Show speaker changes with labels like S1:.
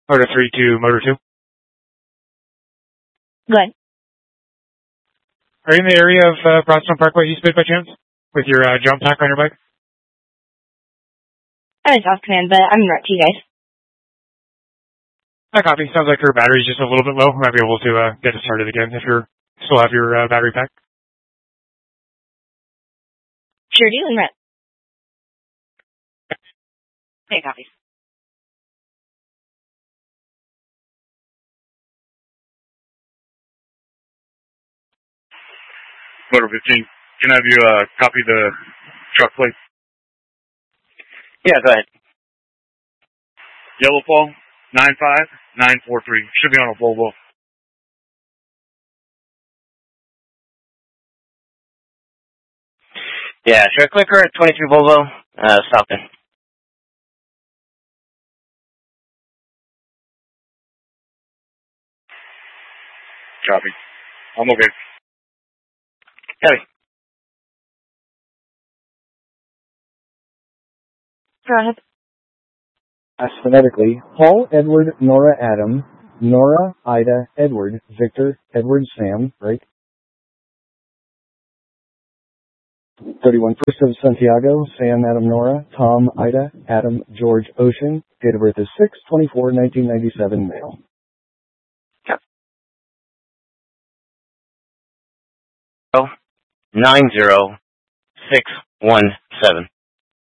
S1: Motor 3 to Motor 2.
S2: Good.
S1: Are you in the area of Broadstone Parkway East Mid by chance? With your jump pack on your bike?
S2: I'm in South Command, but I'm en route to you guys.
S1: I copy. Sounds like your battery's just a little bit low. We might be able to get it started again if you still have your battery pack.
S2: Sure do, en route. Okay, copy.
S3: Motor 15, can I have you copy the truck plate?
S4: Yeah, go ahead.
S3: Yellow Fall 95943. Should be on a Volvo.
S4: Yeah, sure. Clicker at 23 Volvo. Stopping.
S3: Copy. I'm okay.
S4: Copy.
S2: Go ahead.
S5: Phonetically, Paul, Edward, Nora, Adam, Nora, Ida, Edward, Victor, Edward, Sam, right? 31 First of Santiago, Sam, Adam, Nora, Tom, Ida, Adam, George, Ocean. Date of birth is 6/24/1997, male.
S4: 90617.